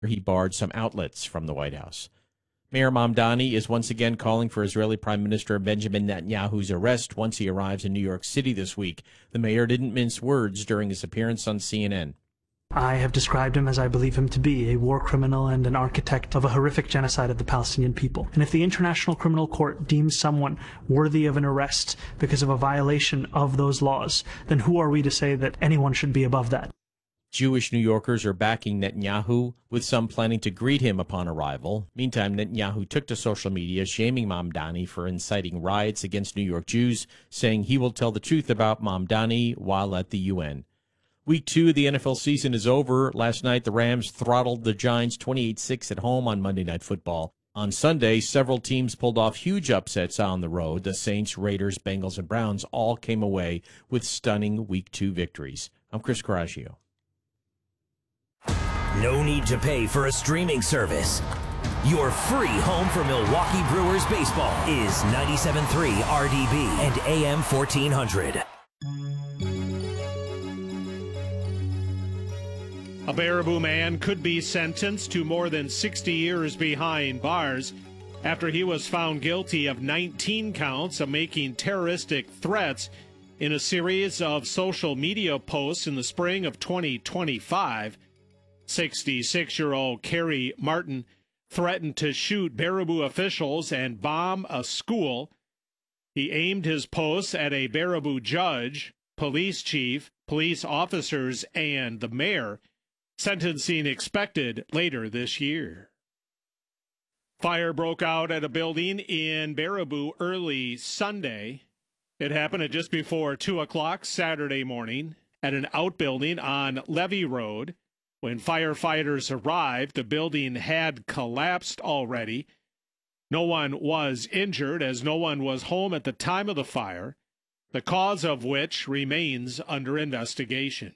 He barred some outlets from the White House. Mayor Mamdani is once again calling for Israeli Prime Minister Benjamin Netanyahu's arrest once he arrives in New York City this week. The mayor didn't mince words during his appearance on CNN. I have described him as I believe him to be, a war criminal and an architect of a horrific genocide of the Palestinian people. And if the International Criminal Court deems someone worthy of an arrest because of a violation of those laws, then who are we to say that anyone should be above that? Jewish New Yorkers are backing Netanyahu, with some planning to greet him upon arrival. Meantime, Netanyahu took to social media shaming Mamdani for inciting riots against New York Jews, saying he will tell the truth about Mamdani while at the UN. Week 2 of the NFL season is over. Last night, the Rams throttled the Giants 28-6 at home on Monday Night Football. On Sunday, several teams pulled off huge upsets on the road. The Saints, Raiders, Bengals, and Browns all came away with stunning Week 2 victories. I'm Chris Coraggio. No need to pay for a streaming service. Your free home for Milwaukee Brewers baseball is 97.3 RDB and AM 1400. A Baraboo man could be sentenced to more than 60 years behind bars after he was found guilty of 19 counts of making terroristic threats in a series of social media posts in the spring of 2025. 66-year-old Kerry Martin threatened to shoot Baraboo officials and bomb a school. He aimed his posts at a Baraboo judge, police chief, police officers, and the mayor. Sentencing expected later this year. Fire broke out at a building in Baraboo early Sunday. It happened at just before 2 o'clock Saturday morning at an outbuilding on Levy Road. When firefighters arrived, the building had collapsed already. No one was injured, as no one was home at the time of the fire, the cause of which remains under investigation.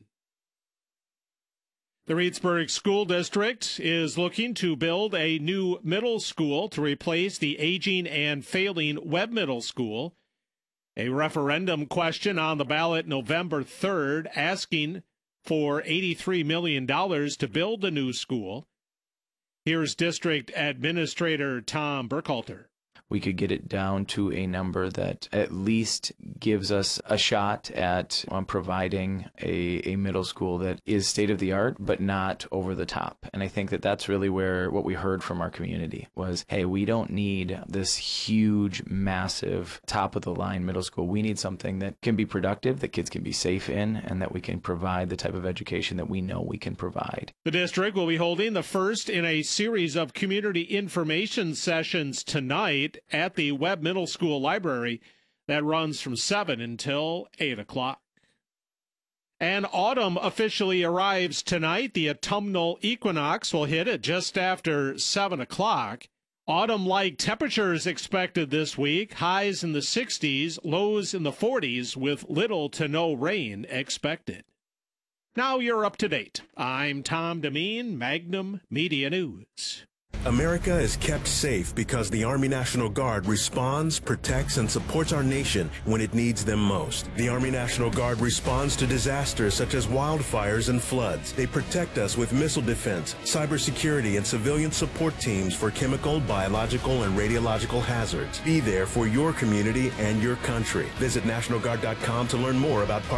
The Reedsburg School District is looking to build a new middle school to replace the aging and failing Webb Middle School. A referendum question on the ballot November 3rd asking for $83 million to build the new school. Here's District Administrator Tom Burkhalter. We could get it down to a number that at least gives us a shot at providing a middle school that is state-of-the-art, but not over the top. And I think that that's really where what we heard from our community was, hey, we don't need this huge, massive, top-of-the-line middle school. We need something that can be productive, that kids can be safe in, and that we can provide the type of education that we know we can provide. The district will be holding the first in a series of community information sessions tonight at the Webb Middle School Library that runs from 7 until 8 o'clock. And autumn officially arrives tonight. The autumnal equinox will hit at just after 7 o'clock. Autumn-like temperatures expected this week. Highs in the 60s, lows in the 40s, with little to no rain expected. Now you're up to date. I'm Tom Demeen, Magnum Media News. America is kept safe because the Army National Guard responds, protects, and supports our nation when it needs them most. The Army National Guard responds to disasters such as wildfires and floods. They protect us with missile defense, cybersecurity, and civilian support teams for chemical, biological, and radiological hazards. Be there for your community and your country. Visit NationalGuard.com to learn more about